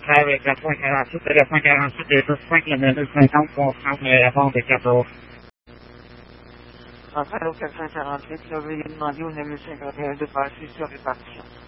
avec la 148 et la 148 et tous 5 le menu 50 pour prendre la vente des 14. Après au 448, veuillez demander au 951 de passer sur répartition.